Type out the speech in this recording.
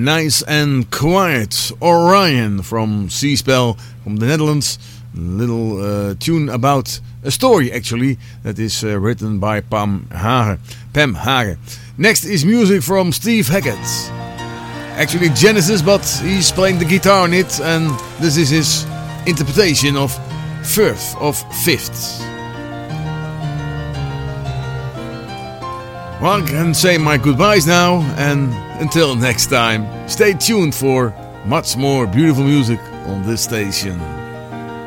Nice and Quiet, Orion from Seaspell from the Netherlands. A little tune about a story actually that is written by Pam Hagen. Next is music from Steve Hackett. Actually Genesis, but he's playing the guitar on it, and this is his interpretation of Firth of Fifth. Well, I can say my goodbyes now, and until next time, stay tuned for much more beautiful music on this station.